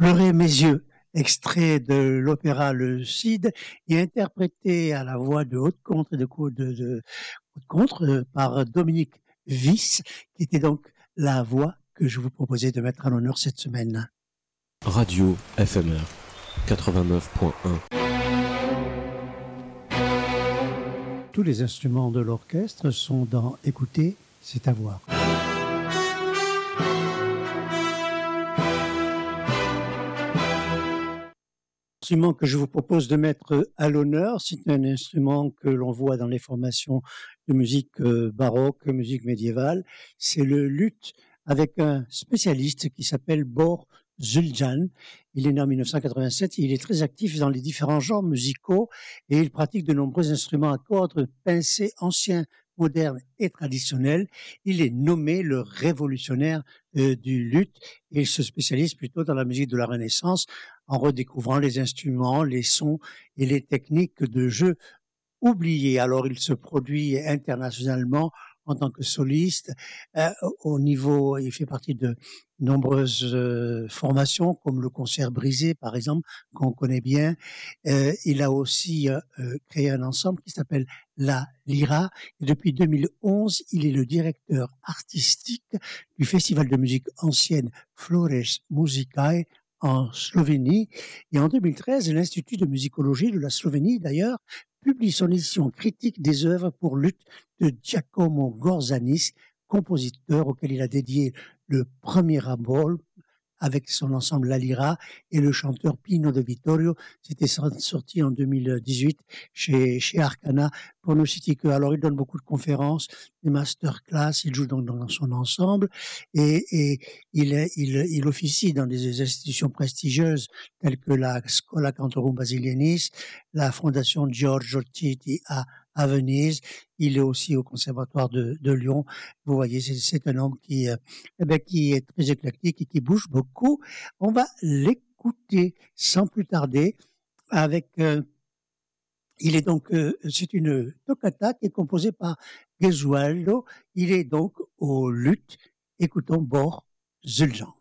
Pleurer mes yeux, extrait de l'opéra Le Cid, et interprété à la voix de haute contre de haute contre par Dominique Wyss, qui était donc la voix que je vous proposais de mettre à l'honneur cette semaine. Radio FMR 89.1. Tous les instruments de l'orchestre sont dans Écoutez, c'est à voir. L'instrument que je vous propose de mettre à l'honneur, c'est un instrument que l'on voit dans les formations de musique baroque, musique médiévale. C'est le luth avec un spécialiste qui s'appelle Bor Zildjian. Il est né en 1987 et il est très actif dans les différents genres musicaux et il pratique de nombreux instruments à cordes pincées anciens, modernes et traditionnels. Il est nommé le révolutionnaire du luth et il se spécialise plutôt dans la musique de la Renaissance en redécouvrant les instruments, les sons et les techniques de jeu oubliées. Alors il se produit internationalement en tant que soliste. Au niveau, il fait partie de nombreuses formations, comme le Concert brisé, par exemple, qu'on connaît bien. Il a aussi créé un ensemble qui s'appelle La Lyra. Et depuis 2011, il est le directeur artistique du Festival de musique ancienne Flores Musicae en Slovénie. Et en 2013, l'Institut de musicologie de la Slovénie, d'ailleurs, publie son édition critique des œuvres pour luth de Giacomo Gorzanis, compositeur auquel il a dédié le premier rambol avec son ensemble La Lyra et le chanteur Pino de Vittorio. C'était sorti en 2018 chez Arcana, pour ne citer que. Alors, il donne beaucoup de conférences, des masterclass, il joue donc dans son ensemble et il officie dans des institutions prestigieuses telles que la Schola Cantorum Basiliensis, la Fondation Giorgio Titti à Venise. Il est aussi au Conservatoire de Lyon. Vous voyez, c'est un homme qui est très éclectique et qui bouge beaucoup. On va l'écouter sans plus tarder avec il est donc c'est une toccata qui est composée par Gesualdo. Il est donc au luth. Écoutons Bor Zildjian.